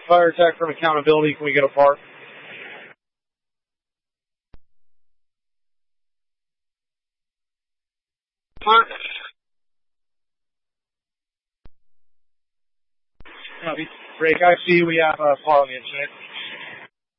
Fire tech from accountability. Can we get a part? Part. Copy. Break. I see we have a part on the incident.